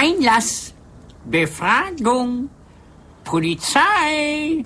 Einlass, Befragung, Polizei.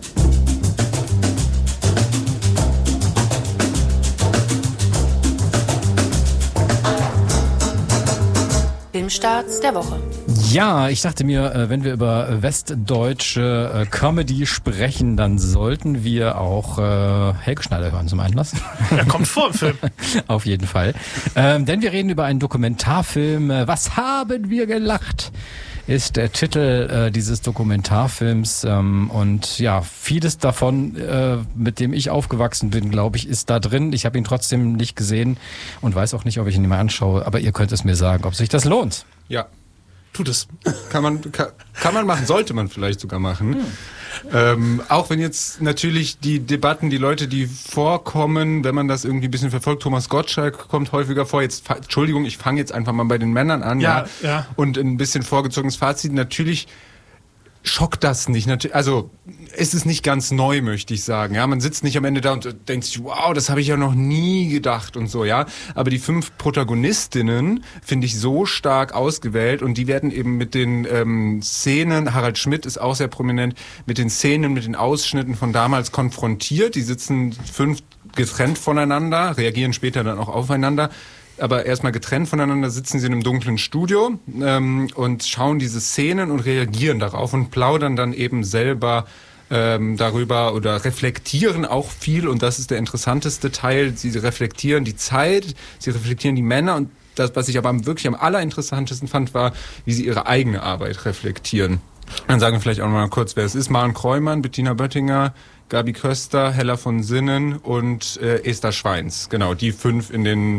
Filmstarts der Woche. Ja, ich dachte mir, wenn wir über westdeutsche Comedy sprechen, dann sollten wir auch Helge Schneider hören zum Einlass. Er kommt vor im Film. Auf jeden Fall. Denn wir reden über einen Dokumentarfilm. Was haben wir gelacht? Ist der Titel dieses Dokumentarfilms. Und ja, vieles davon, mit dem ich aufgewachsen bin, glaube ich, ist da drin. Ich habe ihn trotzdem nicht gesehen und weiß auch nicht, ob ich ihn mal anschaue. Aber ihr könnt es mir sagen, ob sich das lohnt. Ja. Tut es. Kann man machen, sollte man vielleicht sogar machen. Auch wenn jetzt natürlich die Debatten, die Leute, die vorkommen, wenn man das irgendwie ein bisschen verfolgt, Thomas Gottschalk kommt häufiger vor. Jetzt, Entschuldigung, ich fange jetzt einfach mal bei den Männern an. Ja. Und ein bisschen vorgezogenes Fazit. Natürlich schockt das nicht. Also ist es nicht ganz neu, möchte ich sagen. Ja, man sitzt nicht am Ende da und denkt sich, wow, das habe ich ja noch nie gedacht und so, ja. Aber die 5 Protagonistinnen finde ich so stark ausgewählt und die werden eben mit den Szenen, Harald Schmidt ist auch sehr prominent, mit den Szenen, mit den Ausschnitten von damals konfrontiert. Die sitzen 5 getrennt voneinander, reagieren später dann auch aufeinander. Aber erstmal getrennt voneinander sitzen sie in einem dunklen Studio und schauen diese Szenen und reagieren darauf und plaudern dann eben selber darüber oder reflektieren auch viel. Und das ist der interessanteste Teil. Sie reflektieren die Zeit, sie reflektieren die Männer. Und das, was ich aber wirklich am allerinteressantesten fand, war, wie sie ihre eigene Arbeit reflektieren. Dann sagen wir vielleicht auch noch mal kurz, wer es ist. Maren Kreumann, Bettina Böttinger, Gabi Köster, Hella von Sinnen und Esther Schweins. Genau, die 5 in den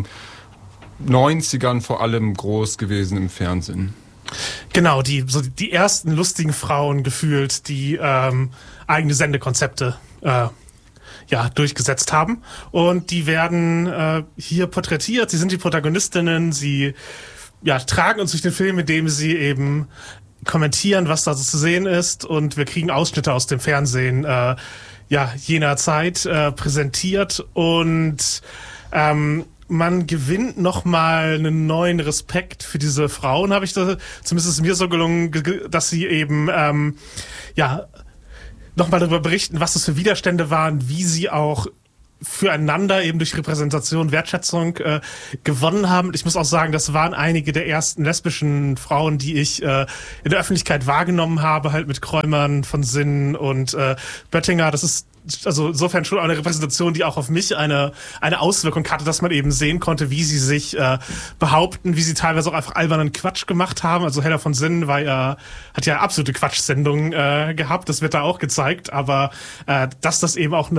90ern vor allem groß gewesen im Fernsehen. Genau, die ersten lustigen Frauen gefühlt, die eigene Sendekonzepte durchgesetzt haben. Und die werden hier porträtiert. Sie sind die Protagonistinnen. Sie tragen uns durch den Film, indem sie eben kommentieren, was da so zu sehen ist. Und wir kriegen Ausschnitte aus dem Fernsehen jener Zeit präsentiert. Und man gewinnt nochmal einen neuen Respekt für diese Frauen, habe ich da, zumindest ist mir so gelungen, dass sie eben, nochmal darüber berichten, was das für Widerstände waren, wie sie auch füreinander eben durch Repräsentation, Wertschätzung gewonnen haben. Ich muss auch sagen, das waren einige der ersten lesbischen Frauen, die ich in der Öffentlichkeit wahrgenommen habe, halt mit Kreumann, von Sinnen und Böttinger. Das ist also insofern schon eine Repräsentation, die auch auf mich eine Auswirkung hatte, dass man eben sehen konnte, wie sie sich behaupten, wie sie teilweise auch einfach albernen Quatsch gemacht haben. Also Hella von Sinnen hat ja absolute Quatschsendungen gehabt, das wird da auch gezeigt, aber dass das eben auch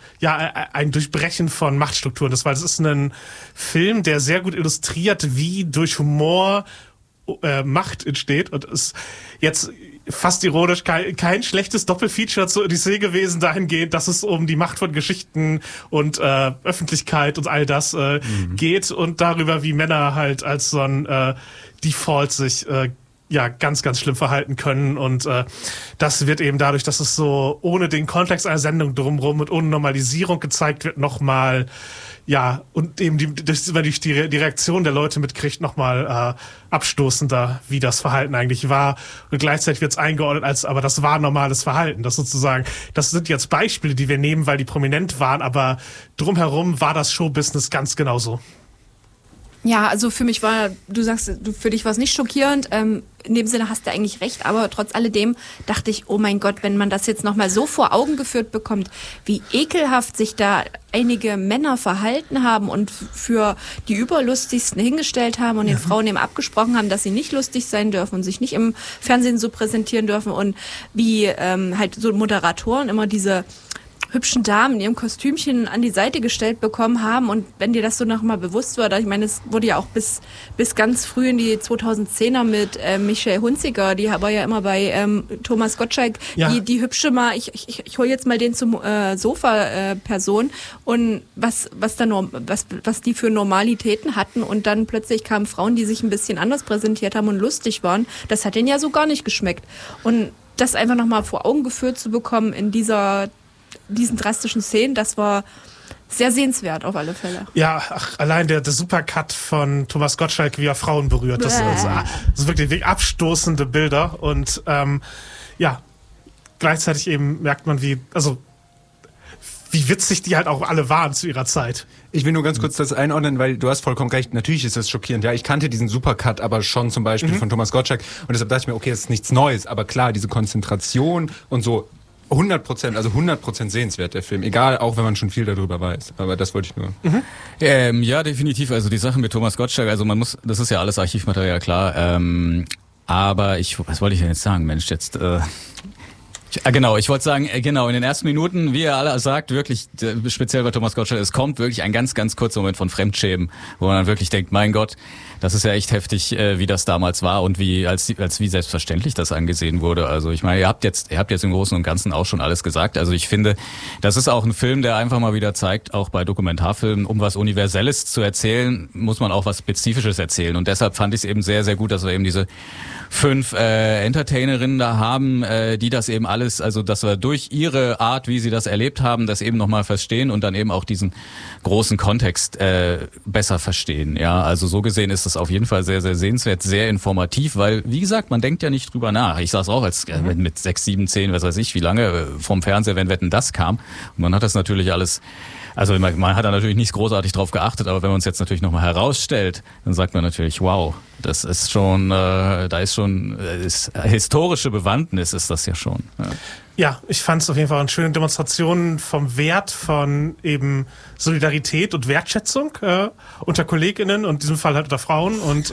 ein Durchbrechen von Machtstrukturen ist, weil es ist ein Film, der sehr gut illustriert, wie durch Humor Macht entsteht und ist jetzt fast ironisch kein schlechtes Doppelfeature zur Odyssee gewesen, dahingehend, dass es um die Macht von Geschichten und Öffentlichkeit und all das geht und darüber, wie Männer halt als so ein Default sich ganz, ganz schlimm verhalten können und das wird eben dadurch, dass es so ohne den Kontext einer Sendung drumherum und ohne Normalisierung gezeigt wird, nochmal und eben durch die Reaktion der Leute mitkriegt, nochmal abstoßender, wie das Verhalten eigentlich war. Und gleichzeitig wird es eingeordnet aber das war normales Verhalten. Das sozusagen, das sind jetzt Beispiele, die wir nehmen, weil die prominent waren, aber drumherum war das Showbusiness ganz genauso. Ja, also für mich für dich war es nicht schockierend. In dem Sinne hast du eigentlich recht, aber trotz alledem dachte ich, oh mein Gott, wenn man das jetzt nochmal so vor Augen geführt bekommt, wie ekelhaft sich da einige Männer verhalten haben und für die Überlustigsten hingestellt haben und den Frauen eben abgesprochen haben, dass sie nicht lustig sein dürfen und sich nicht im Fernsehen so präsentieren dürfen und wie halt so Moderatoren immer diese hübschen Damen in ihrem Kostümchen an die Seite gestellt bekommen haben und wenn dir das so noch mal bewusst wird, ich meine, es wurde ja auch bis ganz früh in die 2010er mit Michelle Hunziker, die war ja immer bei Thomas Gottschalk, die hübsche mal, ich hole jetzt mal den zum Sofa-Person und was die für Normalitäten hatten und dann plötzlich kamen Frauen, die sich ein bisschen anders präsentiert haben und lustig waren, das hat denen ja so gar nicht geschmeckt und das einfach noch mal vor Augen geführt zu bekommen in diesen drastischen Szenen, das war Sehr sehenswert auf alle Fälle. Ja, allein der Supercut von Thomas Gottschalk, wie er Frauen berührt, das ist wirklich abstoßende Bilder und gleichzeitig eben merkt man, wie witzig die halt auch alle waren zu ihrer Zeit. Ich will nur ganz kurz das einordnen, weil du hast vollkommen recht, natürlich ist das schockierend. Ja, ich kannte diesen Supercut aber schon zum Beispiel von Thomas Gottschalk und deshalb dachte ich mir, okay, das ist nichts Neues, aber klar, diese Konzentration und so 100% sehenswert, der Film. Egal, auch wenn man schon viel darüber weiß. Aber das wollte ich nur. Ja, definitiv. Also die Sachen mit Thomas Gottschalk, also das ist ja alles Archivmaterial, klar. Aber was wollte ich denn jetzt sagen, Mensch, jetzt... ich wollte sagen, in den ersten Minuten, wie er alle sagt, wirklich, speziell bei Thomas Gottschalk, es kommt wirklich ein ganz, ganz kurzer Moment von Fremdschämen, wo man dann wirklich denkt, mein Gott, das ist ja echt heftig, wie das damals war und als wie selbstverständlich das angesehen wurde. Also ich meine, ihr habt jetzt im Großen und Ganzen auch schon alles gesagt. Also ich finde, das ist auch ein Film, der einfach mal wieder zeigt, auch bei Dokumentarfilmen, um was Universelles zu erzählen, muss man auch was Spezifisches erzählen. Und deshalb fand ich es eben sehr, sehr gut, dass wir eben diese 5 Entertainerinnen da haben, die das eben alles, also dass wir durch ihre Art, wie sie das erlebt haben, das eben nochmal verstehen und dann eben auch diesen großen Kontext besser verstehen. Ja, also so gesehen ist das auf jeden Fall sehr, sehr sehenswert, sehr informativ, weil, wie gesagt, man denkt ja nicht drüber nach. Ich saß auch mit 6, 7, 10, was weiß ich, wie lange vom Fernseher, wenn Wetten, das kam. Und man hat das natürlich alles, also man hat da natürlich nicht großartig drauf geachtet, aber wenn man es jetzt natürlich nochmal herausstellt, dann sagt man natürlich, wow, das ist schon, historische Bewandtnis ist das ja schon. Ja, ich fand es auf jeden Fall eine schöne Demonstration vom Wert von eben Solidarität und Wertschätzung unter KollegInnen und in diesem Fall halt unter Frauen. Und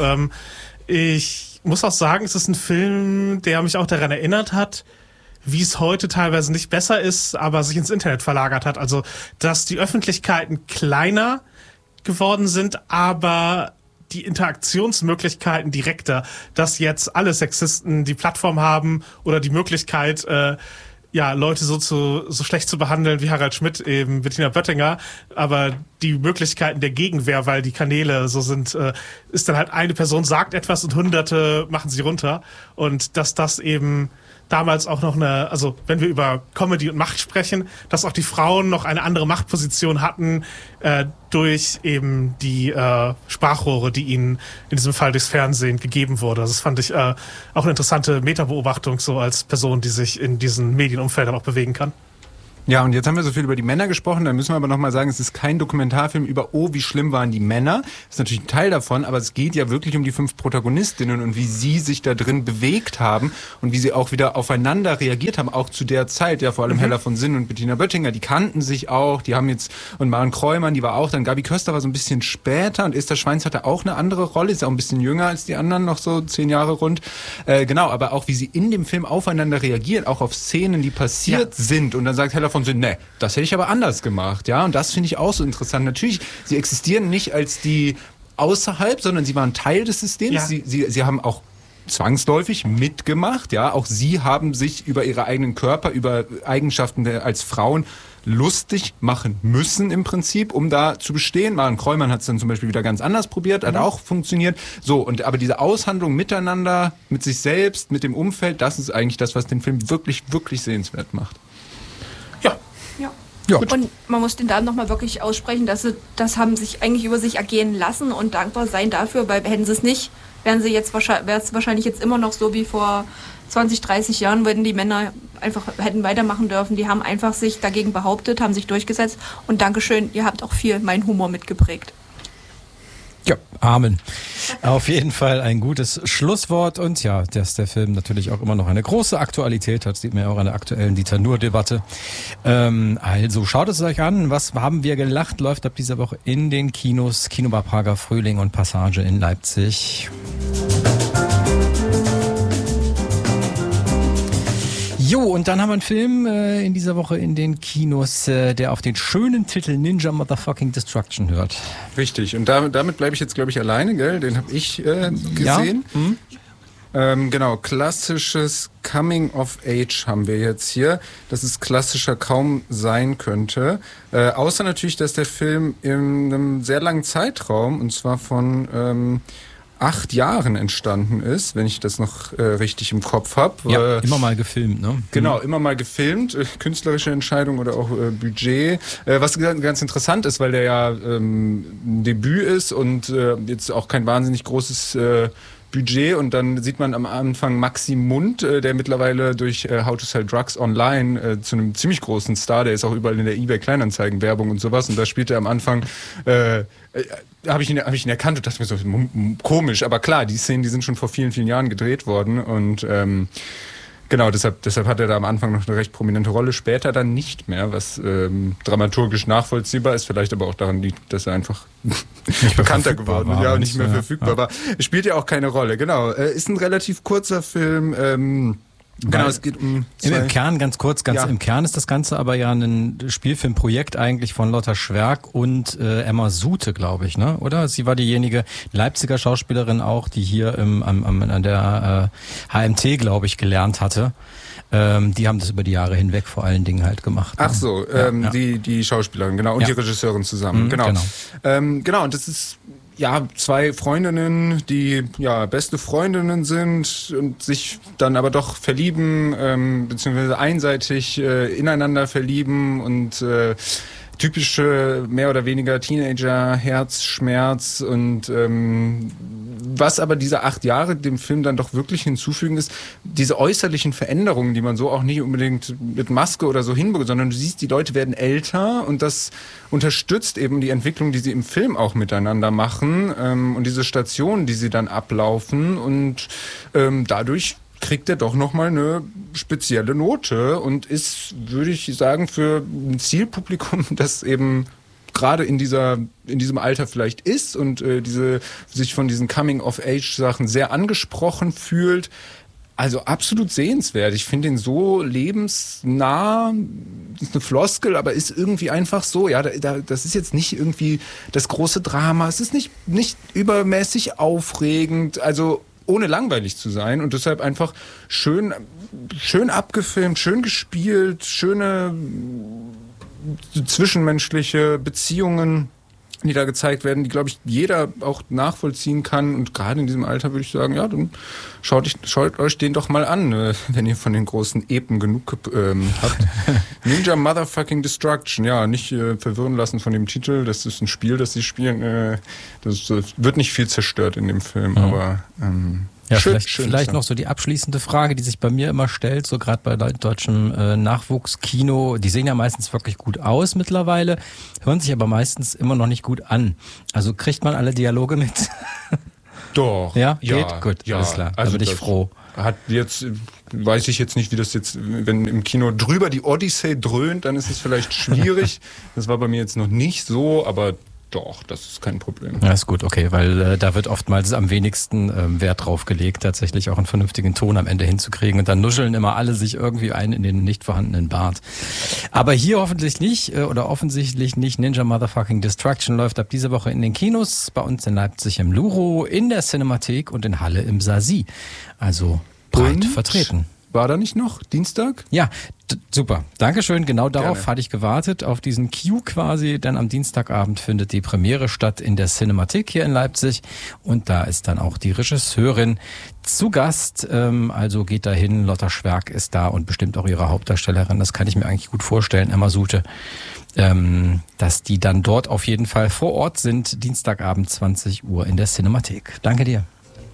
ich muss auch sagen, es ist ein Film, der mich auch daran erinnert hat, wie es heute teilweise nicht besser ist, aber sich ins Internet verlagert hat. Also, dass die Öffentlichkeiten kleiner geworden sind, aber die Interaktionsmöglichkeiten direkter, dass jetzt alle Sexisten die Plattform haben oder die Möglichkeit, Leute so schlecht zu behandeln wie Harald Schmidt, eben Bettina Böttinger, aber die Möglichkeiten der Gegenwehr, weil die Kanäle so sind, ist dann halt eine Person sagt etwas und Hunderte machen sie runter und dass das eben damals auch noch wenn wir über Comedy und Macht sprechen, dass auch die Frauen noch eine andere Machtposition hatten durch eben die Sprachrohre, die ihnen in diesem Fall durchs Fernsehen gegeben wurde. Das fand ich auch eine interessante Metabeobachtung, so als Person, die sich in diesen Medienumfeldern auch bewegen kann. Ja, und jetzt haben wir so viel über die Männer gesprochen, dann müssen wir aber nochmal sagen, es ist kein Dokumentarfilm über, wie schlimm waren die Männer. Das ist natürlich ein Teil davon, aber es geht ja wirklich um die 5 Protagonistinnen und wie sie sich da drin bewegt haben und wie sie auch wieder aufeinander reagiert haben, auch zu der Zeit. Ja, vor allem Hella von Sinn und Bettina Böttinger, die kannten sich auch, die haben jetzt, und Maren Kreumann, die war auch dann, Gabi Köster war so ein bisschen später und Esther Schweins hatte auch eine andere Rolle, ist auch ein bisschen jünger als die anderen, noch so 10 Jahre rund. Genau, aber auch wie sie in dem Film aufeinander reagieren, auch auf Szenen, die passiert sind und dann sagt Hella von Sinn, nee, das hätte ich aber anders gemacht, ja, und das finde ich auch so interessant. Natürlich, sie existieren nicht als die außerhalb, sondern sie waren Teil des Systems, sie haben auch zwangsläufig mitgemacht, ja, auch sie haben sich über ihre eigenen Körper, über Eigenschaften als Frauen lustig machen müssen im Prinzip, um da zu bestehen. Maren Kreumann hat es dann zum Beispiel wieder ganz anders probiert, hat auch funktioniert. So, aber diese Aushandlung miteinander, mit sich selbst, mit dem Umfeld, das ist eigentlich das, was den Film wirklich, wirklich sehenswert macht. Ja. Und man muss den Damen nochmal wirklich aussprechen, dass sie das haben sich eigentlich über sich ergehen lassen und dankbar sein dafür, weil hätten sie es nicht, wäre es wahrscheinlich jetzt immer noch so wie vor 20, 30 Jahren, wenn die Männer einfach hätten weitermachen dürfen. Die haben einfach sich dagegen behauptet, haben sich durchgesetzt und Dankeschön, ihr habt auch viel meinen Humor mitgeprägt. Ja, Amen. Auf jeden Fall ein gutes Schlusswort und ja, dass der Film natürlich auch immer noch eine große Aktualität hat, sieht man ja auch an der aktuellen Dieter Nuhr-Debatte. Also schaut es euch an, was haben wir gelacht, läuft ab dieser Woche in den Kinos, Kinobar Prager Frühling und Passage in Leipzig. Jo, und dann haben wir einen Film in dieser Woche in den Kinos, der auf den schönen Titel Ninja Motherfucking Destruction hört. Richtig, und damit bleibe ich jetzt, glaube ich, alleine, gell? Den habe ich gesehen. Ja? Genau, klassisches Coming of Age haben wir jetzt hier, dass es klassischer kaum sein könnte. Außer natürlich, dass der Film in einem sehr langen Zeitraum, und zwar von 8 Jahren entstanden ist, wenn ich das noch richtig im Kopf habe. Ja, immer mal gefilmt, ne? Genau, immer mal gefilmt, künstlerische Entscheidung oder auch Budget. Was ganz interessant ist, weil der ja ein Debüt ist und jetzt auch kein wahnsinnig großes Budget, und dann sieht man am Anfang Maxi Mund, der mittlerweile durch How to Sell Drugs Online zu einem ziemlich großen Star, der ist auch überall in der eBay-Kleinanzeigen-Werbung und sowas, und da spielt er am Anfang, habe ich ihn erkannt und dachte mir so, komisch, aber klar, die Szenen, die sind schon vor vielen, vielen Jahren gedreht worden, und genau, deshalb hat er da am Anfang noch eine recht prominente Rolle, später dann nicht mehr, was dramaturgisch nachvollziehbar ist, vielleicht aber auch daran liegt, dass er einfach nicht bekannter geworden ist, ja, nicht mehr verfügbar war. Spielt ja auch keine Rolle, genau. Ist ein relativ kurzer Film, genau, es geht um im Kern, ganz kurz, im Kern ist das Ganze aber ja ein Spielfilmprojekt eigentlich von Lotta Schwerk und Emma Sute, glaube ich, ne? Oder? Sie war diejenige Leipziger Schauspielerin auch, die hier an der HMT, glaube ich, gelernt hatte. Die haben das über die Jahre hinweg vor allen Dingen halt gemacht. Ach so, die Schauspielerin, genau, und die Regisseurin zusammen, genau. Genau, und das ist ja 2 Freundinnen, die ja beste Freundinnen sind und sich dann aber doch verlieben, beziehungsweise einseitig ineinander verlieben, und typische mehr oder weniger Teenager-Herzschmerz, und was aber diese 8 Jahre dem Film dann doch wirklich hinzufügen, ist diese äußerlichen Veränderungen, die man so auch nicht unbedingt mit Maske oder so hinbekommt, sondern du siehst, die Leute werden älter, und das unterstützt eben die Entwicklung, die sie im Film auch miteinander machen, und diese Stationen, die sie dann ablaufen, und dadurch kriegt er doch nochmal eine spezielle Note und ist, würde ich sagen, für ein Zielpublikum, das eben gerade in diesem Alter vielleicht ist und sich von diesen Coming-of-Age-Sachen sehr angesprochen fühlt. Also absolut sehenswert. Ich finde ihn so lebensnah, ist eine Floskel, aber ist irgendwie einfach so. Ja, das ist jetzt nicht irgendwie das große Drama. Es ist nicht übermäßig aufregend. Also ohne langweilig zu sein, und deshalb einfach schön abgefilmt, schön gespielt, schöne zwischenmenschliche Beziehungen, die da gezeigt werden, die, glaube ich, jeder auch nachvollziehen kann, und gerade in diesem Alter würde ich sagen, ja, dann schaut euch den doch mal an, wenn ihr von den großen Epen genug habt. Ninja Motherfucking Destruction, ja, nicht verwirren lassen von dem Titel, das ist ein Spiel, das sie spielen, das wird nicht viel zerstört in dem Film, aber ja, vielleicht noch so die abschließende Frage, die sich bei mir immer stellt, so gerade bei deutschem Nachwuchskino, die sehen ja meistens wirklich gut aus mittlerweile, hören sich aber meistens immer noch nicht gut an. Also kriegt man alle Dialoge mit? Doch. Ja? Geht? Ja, gut, ja. Alles klar. Also da bin ich froh. Weiß ich jetzt nicht, wie das jetzt, wenn im Kino drüber die Odyssey dröhnt, dann ist es vielleicht schwierig. Das war bei mir jetzt noch nicht so, aber doch, das ist kein Problem. Ja, ist gut, okay, weil da wird oftmals am wenigsten Wert drauf gelegt, tatsächlich auch einen vernünftigen Ton am Ende hinzukriegen, und dann nuscheln immer alle sich irgendwie ein in den nicht vorhandenen Bart. Aber hier hoffentlich nicht, oder offensichtlich nicht. Ninja Motherfucking Destruction läuft ab dieser Woche in den Kinos, bei uns in Leipzig im Luro, in der Cinemathek und in Halle im Sasi. Also breit vertreten. War da nicht noch Dienstag? Ja, super. Dankeschön. Genau darauf Gerne. hatte ich gewartet, auf diesen Cue quasi. Denn am Dienstagabend findet die Premiere statt in der Cinemathek hier in Leipzig. Und da ist dann auch die Regisseurin zu Gast. Also geht da hin. Lotta Schwerk ist da und bestimmt auch ihre Hauptdarstellerin. Das kann ich mir eigentlich gut vorstellen, Emma Sute. Dass die dann dort auf jeden Fall vor Ort sind. Dienstagabend 20 Uhr in der Cinemathek. Danke dir.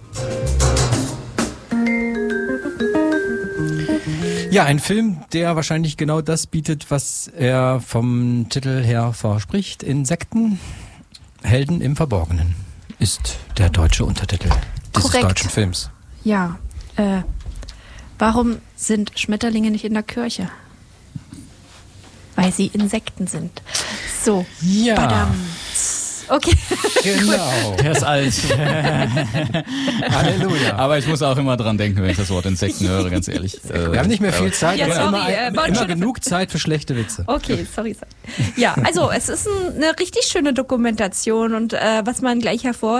Ja, ein Film, der wahrscheinlich genau das bietet, was er vom Titel her verspricht. Insekten, Helden im Verborgenen ist der deutsche Untertitel dieses deutschen Films. Ja, warum sind Schmetterlinge nicht in der Kirche? Weil sie Insekten sind. So, ja. Badam. Okay. Genau. Der ist alt. Halleluja. Aber ich muss auch immer dran denken, wenn ich das Wort Insekten höre, ganz ehrlich. Wir haben nicht mehr viel Zeit, Ja, aber sorry, immer genug Zeit für schlechte Witze. Okay, sorry. Ja, also es ist eine richtig schöne Dokumentation, und was man gleich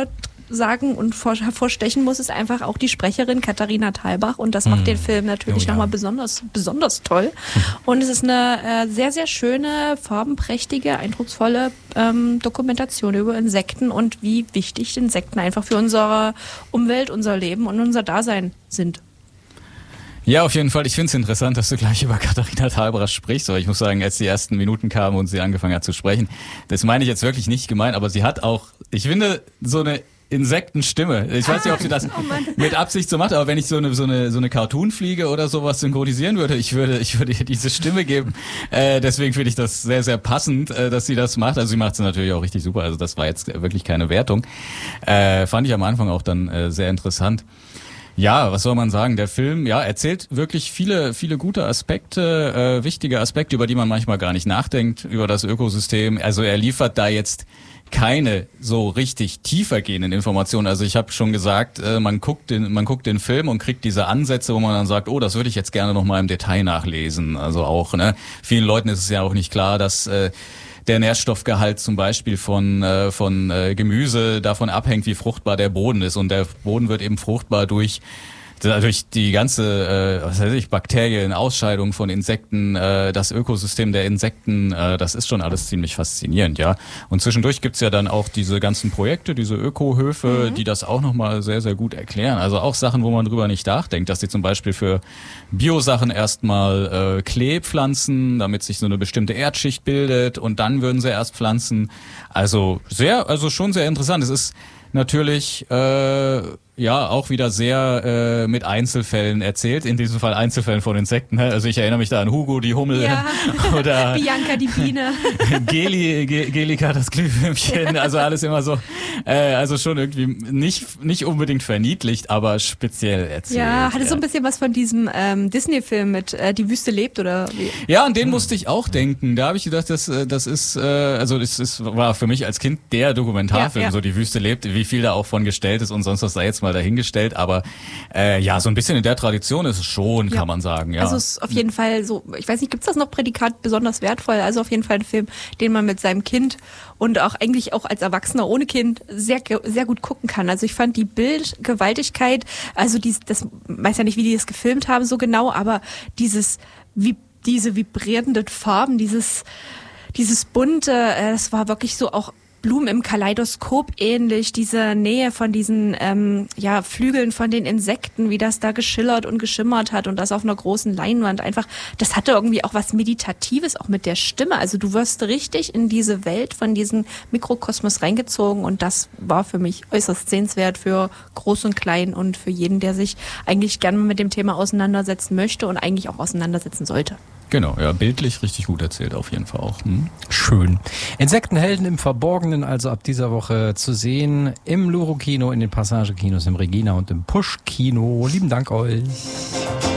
sagen und hervorstechen muss, ist einfach auch die Sprecherin Katharina Thalbach und das macht den Film natürlich nochmal besonders toll. Und es ist eine sehr, sehr schöne, farbenprächtige, eindrucksvolle Dokumentation über Insekten und wie wichtig Insekten einfach für unsere Umwelt, unser Leben und unser Dasein sind. Ja, auf jeden Fall. Ich finde es interessant, dass du gleich über Katharina Thalbach sprichst. Aber ich muss sagen, als die ersten Minuten kamen und sie angefangen hat zu sprechen, das meine ich jetzt wirklich nicht gemein, aber sie hat auch, ich finde, so eine Insektenstimme. Ich weiß nicht, ob sie das mit Absicht so macht, aber wenn ich so eine Cartoon-Fliege oder sowas synchronisieren würde, ich würde ihr diese Stimme geben. Deswegen finde ich das sehr, sehr passend, dass sie das macht. Also sie macht es natürlich auch richtig super. Also das war jetzt wirklich keine Wertung. Fand ich am Anfang auch dann sehr interessant. Ja, was soll man sagen? Der Film, erzählt wirklich viele, viele gute Aspekte, wichtige Aspekte, über die man manchmal gar nicht nachdenkt, über das Ökosystem. Also er liefert da jetzt keine so richtig tiefergehenden Informationen. Also ich habe schon gesagt, man guckt den Film und kriegt diese Ansätze, wo man dann sagt, oh, das würde ich jetzt gerne noch mal im Detail nachlesen. Also auch, vielen Leuten ist es ja auch nicht klar, dass der Nährstoffgehalt zum Beispiel von Gemüse davon abhängt, wie fruchtbar der Boden ist. Und der Boden wird eben fruchtbar durch die ganze Bakterien, Ausscheidung von Insekten, das Ökosystem der Insekten, das ist schon alles ziemlich faszinierend, ja. Und zwischendurch gibt's ja dann auch diese ganzen Projekte, diese Ökohöfe, die das auch nochmal sehr, sehr gut erklären. Also auch Sachen, wo man drüber nicht nachdenkt, dass sie zum Beispiel für Biosachen erstmal Klee pflanzen, damit sich so eine bestimmte Erdschicht bildet und dann würden sie erst pflanzen. Also schon sehr interessant. Es ist natürlich auch wieder sehr mit Einzelfällen erzählt, in diesem Fall Einzelfällen von Insekten. Also ich erinnere mich da an Hugo, die Hummel, oder Bianca, die Biene, Gelika, das Glühwürmchen, also alles immer so, also schon irgendwie nicht unbedingt verniedlicht, aber speziell erzählt. Ja, hatte so ein bisschen was von diesem Disney-Film mit Die Wüste lebt, oder wie? Ja, an den musste ich auch denken. Da habe ich gedacht, das war für mich als Kind der Dokumentarfilm, so Die Wüste lebt, wie viel da auch von gestellt ist und sonst was da jetzt mal dahingestellt, aber so ein bisschen in der Tradition ist es schon, kann man sagen. Ja. Also es ist auf jeden Fall so, ich weiß nicht, gibt es das noch Prädikat besonders wertvoll? Also auf jeden Fall ein Film, den man mit seinem Kind und auch eigentlich auch als Erwachsener ohne Kind sehr, sehr gut gucken kann. Also ich fand die Bildgewaltigkeit, also das weiß ja nicht, wie die das gefilmt haben so genau, aber diese vibrierenden Farben, dieses bunte, das war wirklich so auch Blumen im Kaleidoskop ähnlich, diese Nähe von diesen Flügeln von den Insekten, wie das da geschillert und geschimmert hat und das auf einer großen Leinwand einfach, das hatte irgendwie auch was Meditatives, auch mit der Stimme. Also du wirst richtig in diese Welt von diesem Mikrokosmos reingezogen und das war für mich äußerst sehenswert für Groß und Klein und für jeden, der sich eigentlich gerne mit dem Thema auseinandersetzen möchte und eigentlich auch auseinandersetzen sollte. Genau, ja, bildlich richtig gut erzählt auf jeden Fall auch. Schön. Insektenhelden im Verborgenen, also ab dieser Woche zu sehen im Luro-Kino, in den Passage-Kinos, im Regina und im Push-Kino. Lieben Dank euch.